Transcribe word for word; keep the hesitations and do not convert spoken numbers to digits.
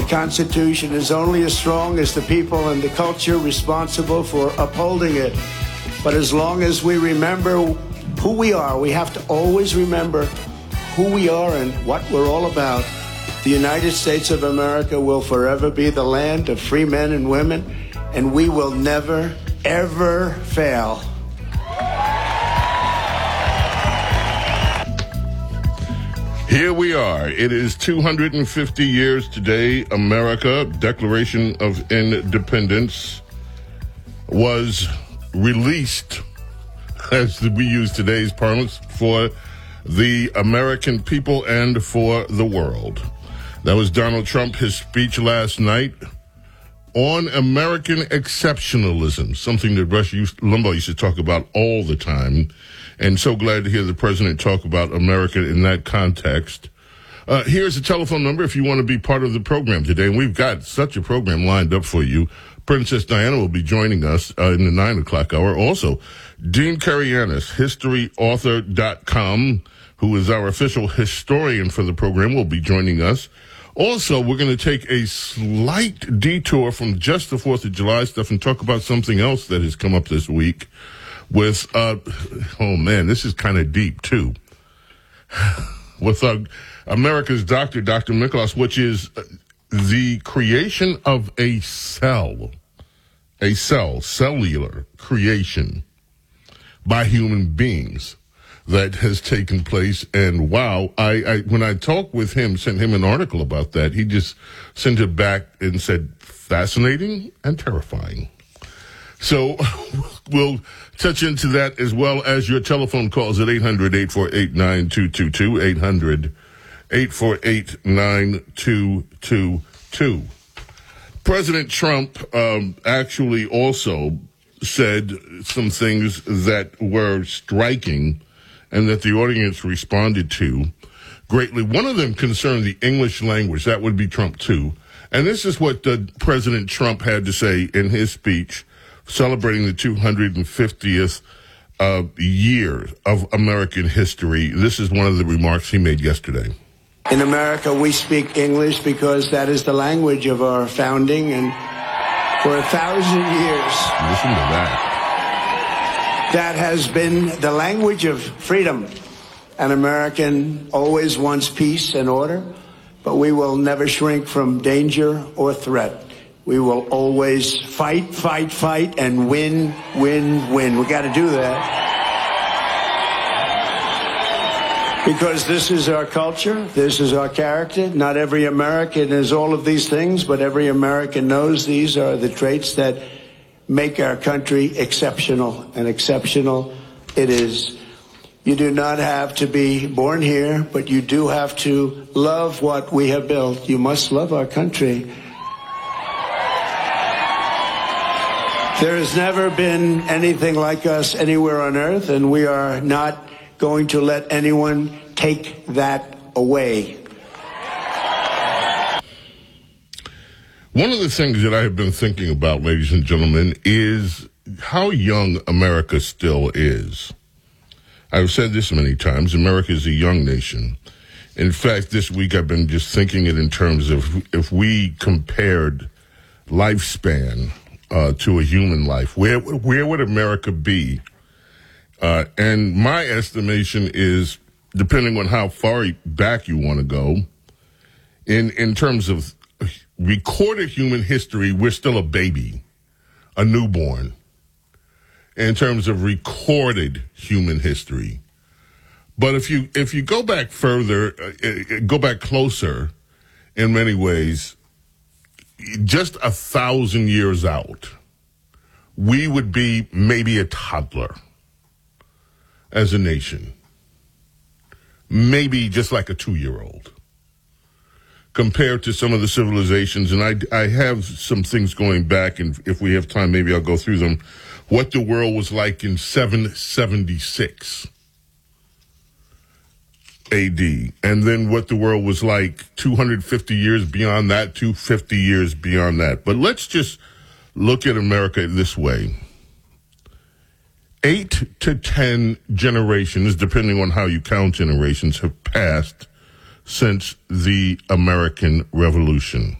Constitution is only as strong as the people and the culture responsible for upholding it. But as long as we remember who we are, we have to always remember who we are and what we're all about. The United States of America will forever be the land of free men and women, and we will never, ever fail. Here we are. It is two hundred fifty years today. America, Declaration of Independence, was released, as we use today's parlance, for the American people and for the world. That was Donald Trump, his speech last night on American exceptionalism, something that Rush Limbaugh used to talk about all the time. And so glad to hear the president talk about America in that context. Uh, here's a telephone number if you want to be part of the program today. And we've got such a program lined up for you. Princess Diana will be joining us uh, in the nine o'clock hour. Also, Dean Karayanis, history author dot com, who is our official historian for the program, will be joining us. Also, we're going to take a slight detour from just the fourth of July stuff and talk about something else that has come up this week with, uh, oh man, this is kind of deep too, with uh, America's doctor, Doctor Miklos, which is the creation of a cell, a cell, cellular creation by human beings that has taken place. And wow, I, I when I talked with him, sent him an article about that, he just sent it back and said, fascinating and terrifying. So we'll touch into that as well as your telephone calls at eight hundred, eight four eight, nine two two two, eight hundred, eight four eight, nine two two two. President Trump um, actually also said some things that were striking and that the audience responded to greatly. One of them concerned the English language. That would be Trump too. And this is what uh, President Trump had to say in his speech celebrating the two hundred fiftieth uh, year of American history. This is one of the remarks he made yesterday. In America, we speak English because that is the language of our founding, and for a thousand years, listen to that. That has been the language of freedom. An American always wants peace and order, but we will never shrink from danger or threat. We will always fight, fight, fight, and win, win, win. We got to do that. Because this is our culture, this is our character. Not every American is all of these things, but every American knows these are the traits that make our country exceptional, and exceptional it is. You do not have to be born here, but you do have to love what we have built. You must love our country. There has never been anything like us anywhere on earth, and we are not going to let anyone take that away. One of the things that I have been thinking about, ladies and gentlemen, is how young America still is. I've said this many times. America is a young nation. In fact, this week I've been just thinking it in terms of if we compared lifespan uh, to a human life, where where would America be? Uh, and my estimation is, depending on how far back you want to go, in in terms of recorded human history, we're still a baby, a newborn. In terms of recorded human history. But if you if you go back further, uh, go back closer in many ways, just a thousand years out, we would be maybe a toddler as a nation. Maybe just like a two-year-old compared to some of the civilizations. And I, I have some things going back, and if we have time, maybe I'll go through them. What the world was like in seven seventy-six A D, and then what the world was like two hundred fifty years beyond that, two hundred fifty years beyond that. But let's just look at America this way. Eight to ten generations, depending on how you count generations, have passed since the American Revolution.